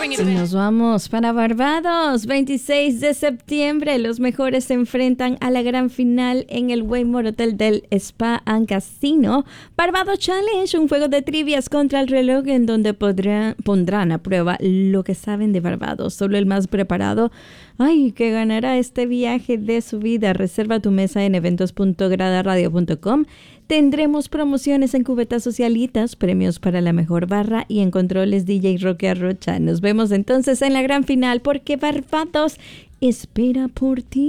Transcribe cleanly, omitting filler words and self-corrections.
Y nos vamos para Barbados, 26 de septiembre. Los mejores se enfrentan a la gran final en el Waymore Hotel del Spa and Casino. Barbados Challenge, un juego de trivias contra el reloj en donde pondrán a prueba lo que saben de Barbados. Solo el más preparado, que ganará este viaje de su vida. Reserva tu mesa en eventos.gradaradio.com. Tendremos promociones en cubetas socialitas, premios para la mejor barra y en controles DJ Roque Arrocha. Nos vemos entonces en la gran final porque Barbados espera por ti.